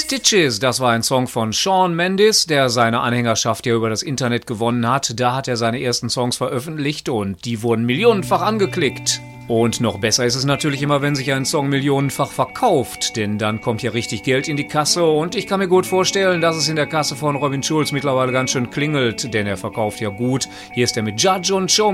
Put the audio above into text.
Stitches, das war ein Song von Shawn Mendes, der seine Anhängerschaft ja über das Internet gewonnen hat. Da hat er seine ersten Songs veröffentlicht und die wurden millionenfach angeklickt. Und noch besser ist es natürlich immer, wenn sich ein Song millionenfach verkauft, denn dann kommt ja richtig Geld in die Kasse und ich kann mir gut vorstellen, dass es in der Kasse von Robin Schulz mittlerweile ganz schön klingelt, denn er verkauft ja gut. Hier ist er mit Judge und Show